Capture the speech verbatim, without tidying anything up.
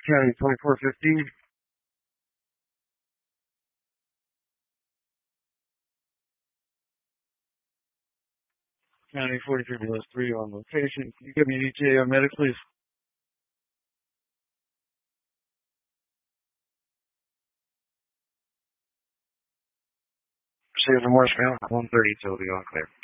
County twenty-four fifty. County forty-three below three on location. Can you give me an E T A on medic, please? Save the Morrisville. one thirty till the all clear.